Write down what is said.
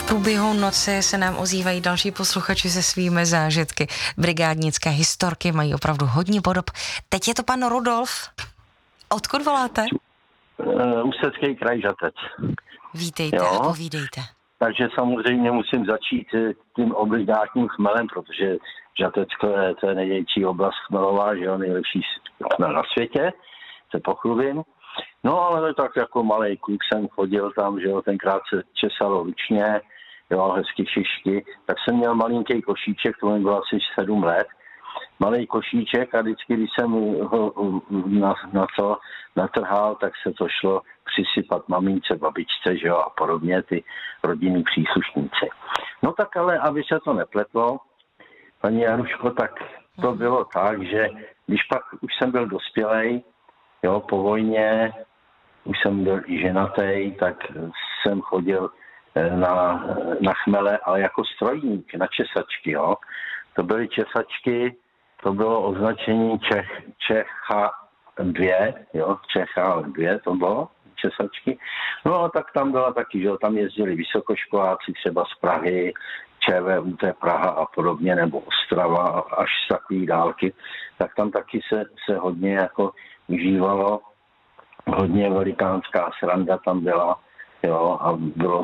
V průběhu noci se nám ozývají další posluchači se svými zážitky. Brigádnické historky mají opravdu hodně podob. Teď je to pan Rudolf. Odkud voláte? Ústecký kraj, Žatec. Vítejte a povídejte. Takže samozřejmě musím začít tím obligátním chmelem, protože Žatecko to je největší oblast chmelová, že jo, nejlepší chmel na světě, se pochlubím. No ale tak jako malej kluk jsem chodil tam, že jo, tenkrát se česalo ručně, jo, hezky šišky, tak jsem měl malinký košíček, to mi bylo asi 7 let, malej košíček a vždycky, když jsem ho na to natrhal, tak se to šlo přisypat mamince, babičce, že jo, a podobně ty rodinní příslušníci. No tak ale, aby se to nepletlo, paní Jaruško, tak to bylo tak, že když pak už jsem byl dospělej, jo, po vojně, už jsem byl i ženatý, tak jsem chodil na chmele, ale jako strojník, na česačky, jo. To byly česačky, to bylo označení Čecha 2, jo, Čecha 2 to bylo, česačky. No a tak tam byla taky, že jo, tam jezdili vysokoškoláci třeba z Prahy, ČVUT Praha a podobně, nebo Ostrava až z takové dálky, tak tam taky se hodně jako užívalo, hodně velikánská sranda tam byla, jo, a bylo